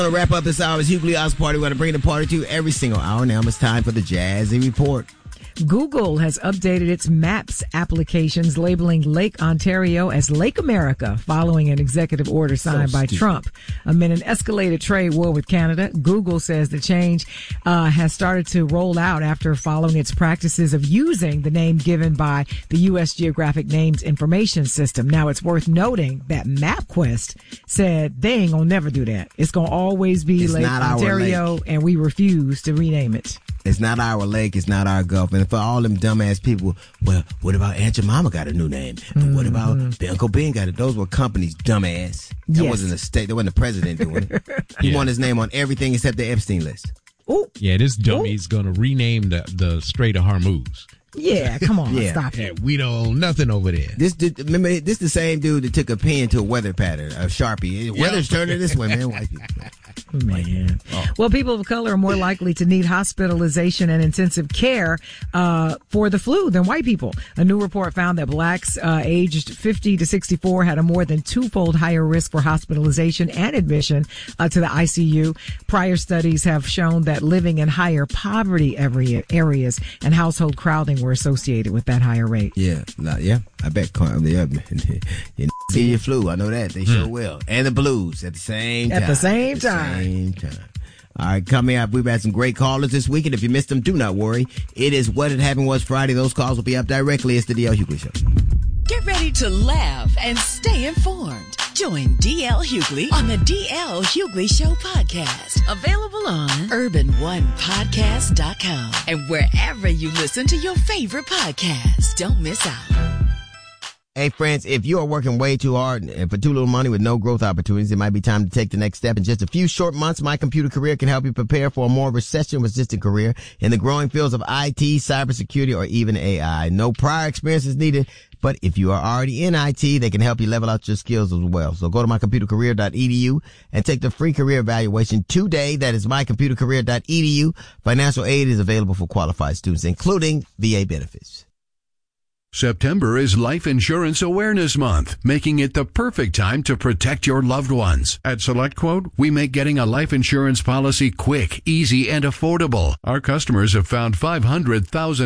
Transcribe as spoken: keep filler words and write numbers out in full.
To wrap up this hour's Hughley House Party, we're going to bring the party to you every single hour. Now it's time for the Jazzy Report. Google has updated its Maps applications, labeling Lake Ontario as Lake America following an executive order signed so by Trump. Amid an escalated trade war with Canada, Google says the change uh, has started to roll out after following its practices of using the name given by the U S Geographic Names Information System. Now, it's worth noting that MapQuest said they ain't gonna never do that. It's gonna always be it's Lake Ontario, and we refuse to rename it. It's not our lake. It's not our Gulf. And for all them dumbass people, well, what about Aunt Jemima got a new name? And mm-hmm. what about Uncle Ben got it? Those were companies, dumbass. That yes. wasn't a state. That wasn't the president doing it. He yeah. wanted his name on everything except the Epstein list. Ooh. Yeah, this dummy's going to rename the, the Strait of Hormuz. Yeah, come on, yeah. stop yeah, it. We don't own nothing over there. This, remember, this the same dude that took a pen to a weather pattern, a Sharpie. Yep. Weather's turning this way, man. White people. Man. Oh. Well, people of color are more likely to need hospitalization and intensive care uh for the flu than white people. A new report found that blacks uh aged fifty to sixty-four had a more than twofold higher risk for hospitalization and admission uh, to the I C U. Prior studies have shown that living in higher poverty area, areas and household crowding were associated with that higher rate. Yeah, not, yeah. I bet yeah, you see your flu. I know that. They sure will. And the blues at the same time. At the same time. At the same time. All right, coming up, we've had some great callers this week, and if you missed them, do not worry. It is What Had Happened Was Friday. Those calls will be up directly. It's the D L Hughley Show. Get ready to laugh and stay informed. Join D L Hughley on the D L Hughley Show podcast. Available on urban one podcast dot com and wherever you listen to your favorite podcasts. Don't miss out. Hey, friends, if you are working way too hard and for too little money with no growth opportunities, it might be time to take the next step. In just a few short months, My Computer Career can help you prepare for a more recession-resistant career in the growing fields of I T, cybersecurity, or even A I. No prior experience is needed, but if you are already in I T, they can help you level out your skills as well. So go to my computer career dot e d u and take the free career evaluation today. That is my computer career dot e d u. Financial aid is available for qualified students, including V A benefits. September is Life Insurance Awareness Month, making it the perfect time to protect your loved ones. At SelectQuote, we make getting a life insurance policy quick, easy, and affordable. Our customers have found five hundred thousand